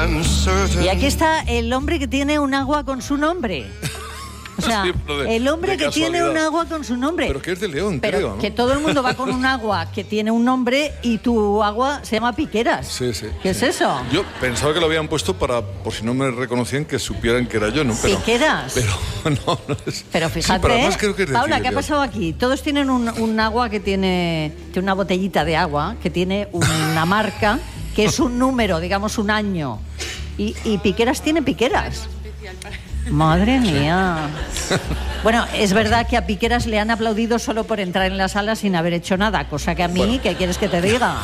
Y aquí está el hombre que tiene un agua con su nombre. O sea, sí, el hombre que tiene un agua con su nombre. Pero que es de León, pero creo, ¿no? Que todo el mundo va con un agua que tiene un nombre y tu agua se llama Piqueras. Sí, sí. ¿Qué es eso? Yo pensaba que lo habían puesto por si no me reconocían, que supieran que era yo, ¿no? Pero, ¿Piqueras? Pero no es... Pero fíjate, sí, pero además creo que es de Paula, Chile, ¿qué ha pasado aquí? Todos tienen un agua que tiene una botellita de agua que tiene una marca, que es un número, digamos un año. Y Piqueras tiene Piqueras. Madre mía. Bueno, es verdad que a Piqueras le han aplaudido solo por entrar en la sala sin haber hecho nada, cosa que a mí, bueno, ¿qué quieres que te diga?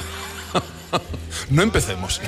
No empecemos.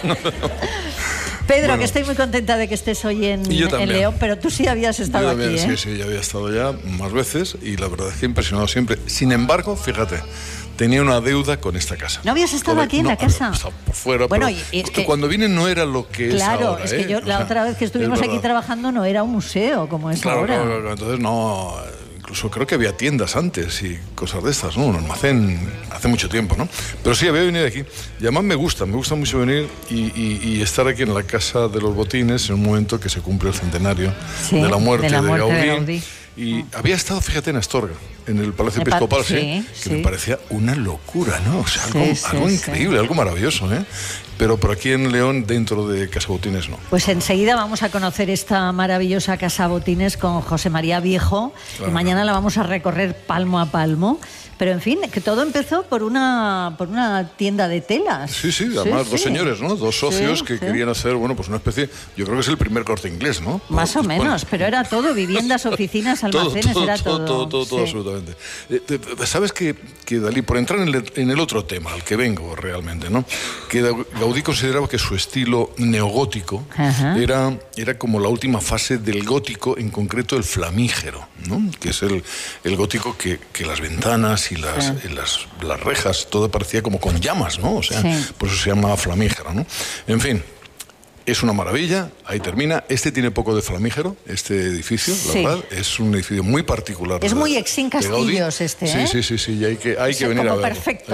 Pedro, bueno, que estoy muy contenta de que estés hoy en León, pero tú sí habías estado aquí, ¿eh? Sí, ya había estado ya más veces y la verdad es que he impresionado siempre. Sin embargo, fíjate, tenía una deuda con esta casa. ¿No habías estado aquí en la casa? Estaba por fuera, bueno, pero es que cuando vine no era lo que es ahora. Claro, es que yo la otra vez que estuvimos aquí trabajando no era un museo como es ahora. Claro, entonces no... Incluso creo que había tiendas antes y cosas de estas, ¿no? Un almacén hace mucho tiempo, ¿no? Pero sí, había venido aquí. Y además me gusta mucho venir y estar aquí en la Casa de los Botines en un momento que se cumple el centenario de la muerte de Gaudí. Y había estado, fíjate, en Astorga, en el Palacio Episcopal, que me parecía una locura, ¿no? O sea, algo increíble, algo maravilloso, ¿eh? Pero por aquí en León, dentro de Casa Botines, no. Pues enseguida vamos a conocer esta maravillosa Casa Botines con José María Viejo, claro. Y mañana la vamos a recorrer palmo a palmo. Pero en fin, que todo empezó por una tienda de telas. Sí, además dos señores, ¿no? Dos socios que querían hacer, bueno, pues una especie, yo creo que es el primer Corte Inglés, ¿no? Más o menos, pero era todo, viviendas, oficinas, almacenes, todo, absolutamente. ¿Sabes que Dalí, por entrar en el otro tema, al que vengo realmente, ¿no? Que Gaudí consideraba que su estilo neogótico era como la última fase del gótico, en concreto el flamígero, ¿no? Que es el gótico que las ventanas y las rejas, todo parecía como con llamas, ¿no? O sea, por eso se llama flamígero, ¿no? En fin, es una maravilla, ahí termina. Este tiene poco de flamígero, este edificio, la verdad. Es un edificio muy particular. Es muy Exín Castillos este, ¿eh? Sí, y hay que venir a verlo. Perfecto,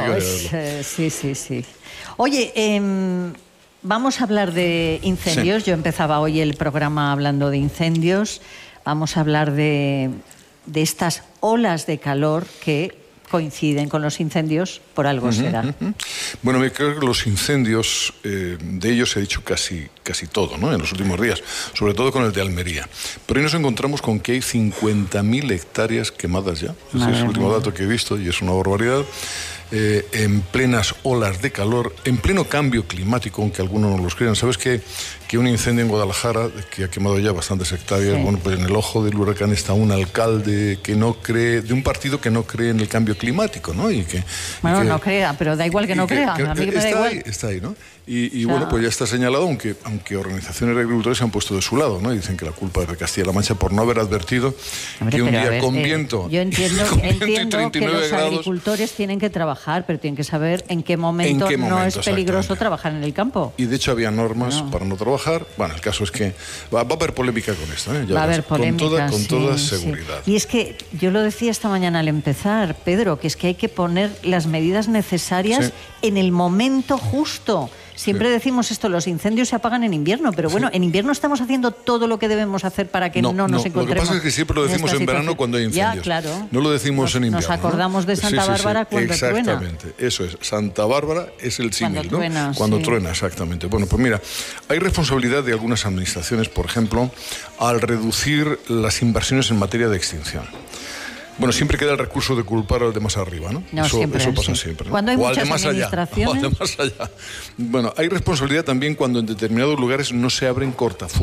sí. Oye, vamos a hablar de incendios. Yo empezaba hoy el programa hablando de incendios. Vamos a hablar de estas olas de calor que coinciden con los incendios, por algo será. Bueno, creo que los incendios, de ellos se ha dicho casi todo, ¿no? En los últimos días, sobre todo con el de Almería. Pero hoy nos encontramos con que hay 50.000 hectáreas quemadas ya. Ese es el último dato que he visto y es una barbaridad. En plenas olas de calor, en pleno cambio climático, aunque algunos no los crean. ¿Sabes que un incendio en Guadalajara, que ha quemado ya bastantes hectáreas, bueno, pues en el ojo del huracán está un alcalde que no cree, de un partido que no cree en el cambio climático, ¿no? No crea, pero da igual que no crea, a mí me da igual. Está ahí, ¿no? Y bueno, pues ya está señalado, aunque organizaciones de agricultores se han puesto de su lado, ¿no? Y dicen que la culpa es de Castilla-La Mancha por no haber advertido que un día con viento... Yo entiendo que los agricultores tienen que trabajar, pero tienen que saber en qué momento no es peligroso trabajar en el campo. Y de hecho había normas para no trabajar. Bueno, el caso es que va a haber polémica con esto, ¿eh? Va a haber polémica, con toda seguridad. Y es que yo lo decía esta mañana al empezar, Pedro, que es que hay que poner las medidas necesarias en el momento justo. Siempre decimos esto, los incendios se apagan en invierno, pero bueno, en invierno estamos haciendo todo lo que debemos hacer para que no nos encontremos. Lo que pasa es que siempre lo decimos en verano cuando hay incendios. Ya, claro. No lo decimos en invierno. Nos acordamos de Santa Bárbara cuando truena. Exactamente, eso es. Santa Bárbara es el símil, ¿no? Cuando truena, exactamente. Bueno, pues mira, hay responsabilidad de algunas administraciones, por ejemplo, al reducir las inversiones en materia de extinción. Bueno, siempre queda el recurso de culpar al de más arriba, ¿no? Eso pasa siempre, ¿no? Cuando hay muchas administraciones... O al de más allá. Bueno, hay responsabilidad también cuando en determinados lugares no se abren cortafuegos.